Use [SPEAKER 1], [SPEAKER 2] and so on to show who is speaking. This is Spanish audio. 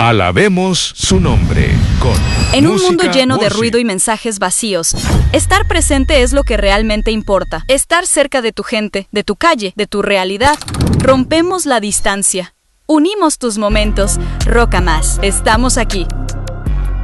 [SPEAKER 1] Alabemos su nombre con
[SPEAKER 2] En un mundo
[SPEAKER 1] música
[SPEAKER 2] lleno de
[SPEAKER 1] worship.
[SPEAKER 2] ruido y mensajes vacíos, estar presente es lo que realmente importa. Estar cerca de tu gente, de tu calle, de tu realidad. Rompemos la distancia. Unimos tus momentos. Roca Más. Estamos aquí.